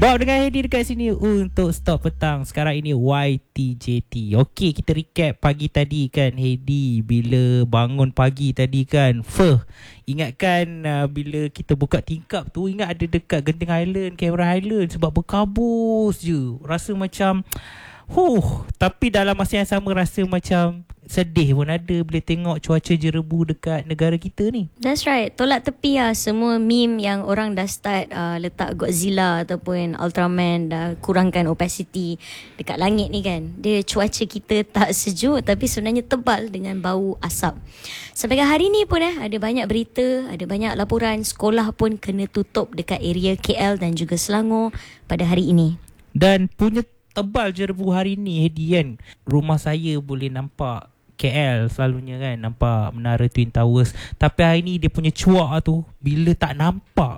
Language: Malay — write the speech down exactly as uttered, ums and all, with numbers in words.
Bob dengan Hedi dekat sini untuk Stop Petang. Sekarang ini Y T J T. Okey, kita recap pagi tadi kan Hedi. Bila bangun pagi tadi kan, Fuh, ingatkan uh, bila kita buka tingkap tu, ingat ada dekat Genting Highland, Cameron Highland, sebab berkabus je. Rasa macam Huh, tapi dalam masa yang sama rasa macam sedih pun ada bila tengok cuaca jerebu dekat negara kita ni. That's right. Tolak tepi lah semua meme yang orang dah start uh, letak Godzilla ataupun Ultraman, dah kurangkan opacity dekat langit ni kan. Dia cuaca kita tak sejuk tapi sebenarnya tebal dengan bau asap. Sampai ke hari ni pun eh ada banyak berita, ada banyak laporan sekolah pun kena tutup dekat area K L dan juga Selangor pada hari ini. Dan punya tebal jerebu hari ni Hedi kan. Rumah saya boleh nampak K L selalunya kan, nampak menara Twin Towers. Tapi hari ni dia punya cuak tu, bila tak nampak